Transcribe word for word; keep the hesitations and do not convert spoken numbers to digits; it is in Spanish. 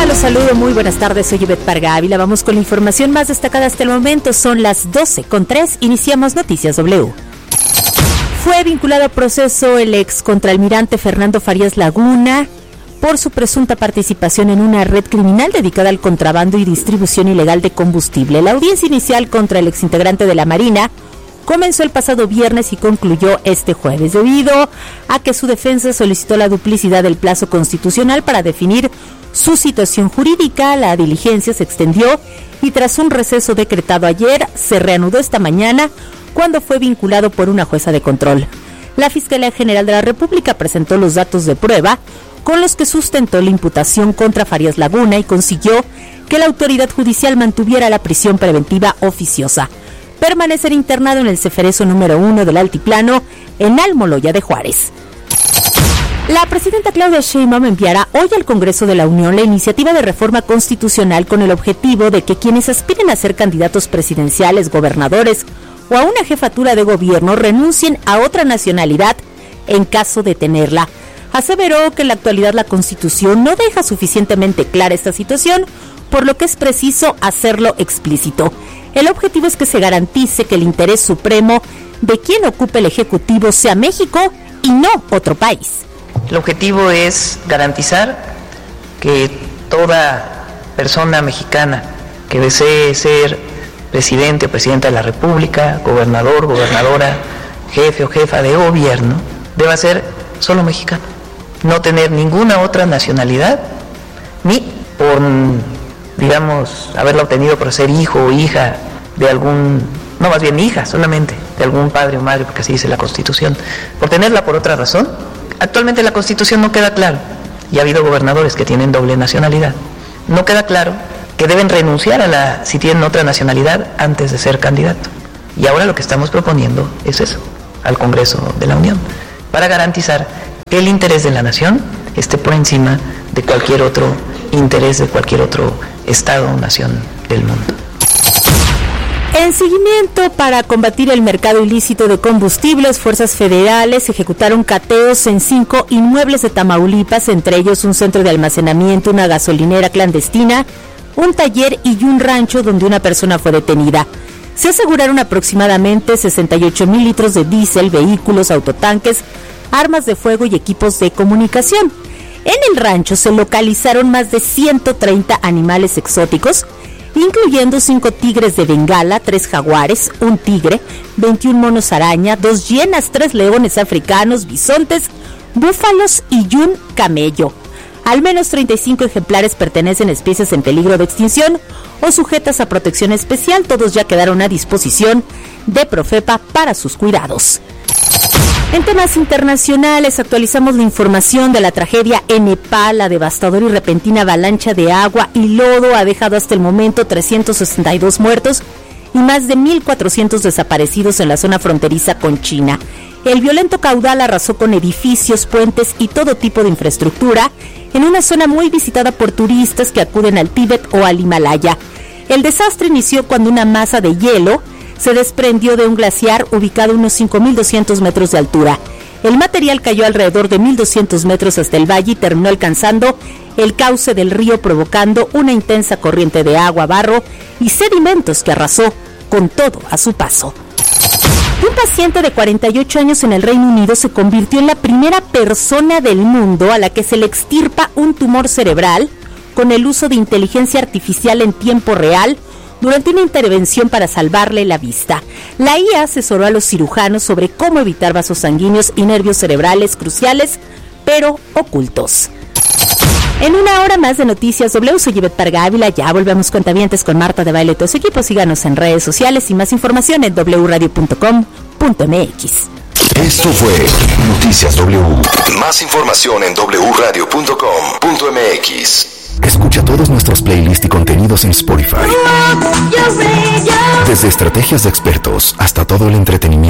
Hola, los saludo, muy buenas tardes, soy Ivette Parga Ávila. Vamos con la información más destacada hasta el momento, son las doce con tres, iniciamos Noticias W. Fue vinculado a proceso el ex contraalmirante Fernando Farías Laguna por su presunta participación en una red criminal dedicada al contrabando y distribución ilegal de combustible. La audiencia inicial contra el exintegrante de la Marina comenzó el pasado viernes y concluyó este jueves, debido a que su defensa solicitó la duplicidad del plazo constitucional para definir su situación jurídica. La diligencia se extendió y tras un receso decretado ayer, se reanudó esta mañana cuando fue vinculado por una jueza de control. La Fiscalía General de la República presentó los datos de prueba con los que sustentó la imputación contra Farías Laguna y consiguió que la autoridad judicial mantuviera la prisión preventiva oficiosa. Permanecer internado en el Ceferezo número uno del Altiplano, en Almoloya de Juárez. La presidenta Claudia Sheinbaum enviará hoy al Congreso de la Unión la iniciativa de reforma constitucional con el objetivo de que quienes aspiren a ser candidatos presidenciales, gobernadores o a una jefatura de gobierno renuncien a otra nacionalidad en caso de tenerla. Aseveró que en la actualidad la Constitución no deja suficientemente clara esta situación, por lo que es preciso hacerlo explícito. El objetivo es que se garantice que el interés supremo de quien ocupe el Ejecutivo sea México y no otro país. El objetivo es garantizar que toda persona mexicana que desee ser presidente o presidenta de la República, gobernador, gobernadora, jefe o jefa de gobierno, deba ser solo mexicano. No tener ninguna otra nacionalidad, ni por, digamos, haberla obtenido por ser hijo o hija de algún, no, más bien hija solamente, de algún padre o madre, porque así dice la Constitución, por tenerla por otra razón. Actualmente la Constitución no queda claro, y ha habido gobernadores que tienen doble nacionalidad, no queda claro que deben renunciar a la, si tienen otra nacionalidad, antes de ser candidato. Y ahora lo que estamos proponiendo es eso, al Congreso de la Unión, para garantizar que el interés de la nación esté por encima de cualquier otro interés de cualquier otro estado o nación del mundo. En seguimiento para combatir el mercado ilícito de combustibles, fuerzas federales ejecutaron cateos en cinco inmuebles de Tamaulipas, entre ellos un centro de almacenamiento, una gasolinera clandestina, un taller y un rancho donde una persona fue detenida. Se aseguraron aproximadamente sesenta y ocho mil litros de diésel, vehículos, autotanques, armas de fuego y equipos de comunicación. En el rancho se localizaron más de ciento treinta animales exóticos, incluyendo cinco tigres de Bengala, tres jaguares, un tigre, veintiún monos araña, dos hienas, tres leones africanos, bisontes, búfalos y un camello. Al menos treinta y cinco ejemplares pertenecen a especies en peligro de extinción o sujetas a protección especial. Todos ya quedaron a disposición de Profepa para sus cuidados. En temas internacionales, actualizamos la información de la tragedia en Nepal. La devastadora y repentina avalancha de agua y lodo ha dejado hasta el momento trescientos sesenta y dos muertos y más de mil cuatrocientos desaparecidos en la zona fronteriza con China. El violento caudal arrasó con edificios, puentes y todo tipo de infraestructura en una zona muy visitada por turistas que acuden al Tíbet o al Himalaya. El desastre inició cuando una masa de hielo se desprendió de un glaciar ubicado a unos cinco mil doscientos metros de altura. El material cayó alrededor de mil doscientos metros hasta el valle y terminó alcanzando el cauce del río, provocando una intensa corriente de agua, barro y sedimentos que arrasó con todo a su paso. Un paciente de cuarenta y ocho años en el Reino Unido se convirtió en la primera persona del mundo a la que se le extirpa un tumor cerebral con el uso de inteligencia artificial en tiempo real durante una intervención para salvarle la vista. La I A asesoró a los cirujanos sobre cómo evitar vasos sanguíneos y nervios cerebrales cruciales, pero ocultos. En una hora más de Noticias W, soy Ivette Parga Ávila. Ya volvemos cuentavientes con Marta de Baile y todo su equipo. Síganos en redes sociales y más información en doble u radio punto com punto m x. Esto fue Noticias W. Más información en doble u radio punto com punto m x. Escucha todos nuestros playlists y contenidos en Spotify. Desde estrategias de expertos hasta todo el entretenimiento.